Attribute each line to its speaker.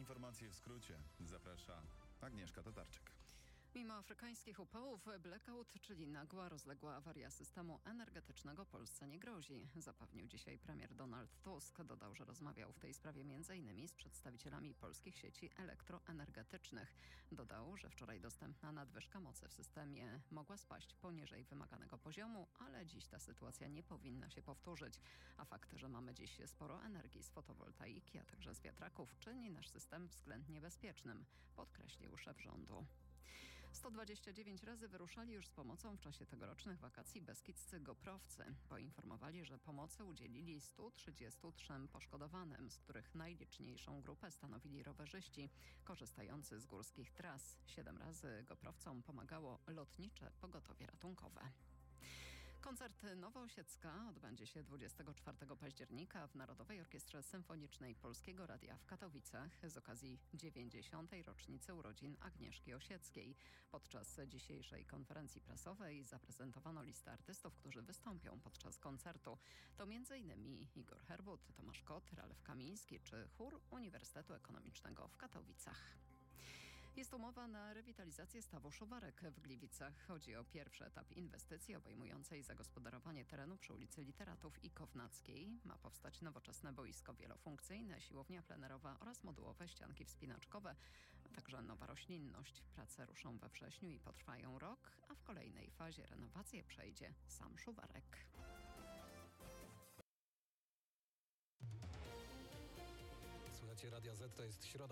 Speaker 1: Informacje w skrócie. Zaprasza Agnieszka Tatarczyk.
Speaker 2: Mimo afrykańskich upałów, blackout, czyli nagła, rozległa awaria systemu energetycznego Polsce nie grozi, zapewnił dzisiaj premier Donald Tusk. Dodał, że rozmawiał w tej sprawie m.in. z przedstawicielami polskich sieci elektroenergetycznych. Dodał, że wczoraj dostępna nadwyżka mocy w systemie mogła spaść poniżej wymaganego poziomu, ale dziś ta sytuacja nie powinna się powtórzyć. A fakt, że mamy dziś sporo energii z fotowoltaiki, a także z wiatraków, czyni nasz system względnie bezpiecznym, podkreślił szef rządu. 129 razy wyruszali już z pomocą w czasie tegorocznych wakacji beskidzcy goprowcy. Poinformowali, że pomocy udzielili 133 poszkodowanym, z których najliczniejszą grupę stanowili rowerzyści korzystający z górskich tras. 7 razy goprowcom pomagało lotnicze pogotowie ratunkowe. Koncert Nowoosiecka odbędzie się 24 października w Narodowej Orkiestrze Symfonicznej Polskiego Radia w Katowicach z okazji 90. rocznicy urodzin Agnieszki Osieckiej. Podczas dzisiejszej konferencji prasowej zaprezentowano listę artystów, którzy wystąpią podczas koncertu. To m.in. Igor Herbut, Tomasz Kot, Ralf Kamiński czy chór Uniwersytetu Ekonomicznego w Katowicach. Jest umowa na rewitalizację stawu Szuwarek w Gliwicach. Chodzi o pierwszy etap inwestycji obejmującej zagospodarowanie terenu przy ulicy Literatów i Kownackiej. Ma powstać nowoczesne boisko wielofunkcyjne, siłownia plenerowa oraz modułowe ścianki wspinaczkowe, a także nowa roślinność. Prace ruszą we wrześniu i potrwają rok, a w kolejnej fazie renowację przejdzie sam Szuwarek.
Speaker 3: Słuchajcie, Radia Z, to jest środa.